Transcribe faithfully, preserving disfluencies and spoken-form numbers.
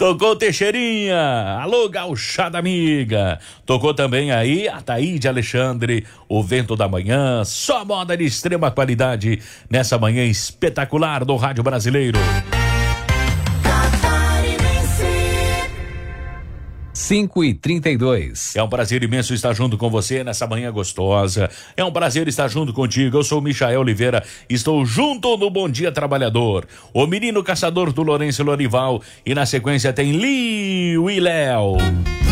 Tocou Teixeirinha, alô gauchada amiga. Tocou também aí a Taíde Alexandre, o Vento da Manhã, só moda de extrema qualidade nessa manhã espetacular do rádio brasileiro. cinco e trinta e dois. É um prazer imenso estar junto com você nessa manhã gostosa. É um prazer estar junto contigo. Eu sou o Michael Oliveira. Estou junto no Bom Dia Trabalhador. O menino caçador do Lourenço Lorival. E na sequência tem Liu e Léo.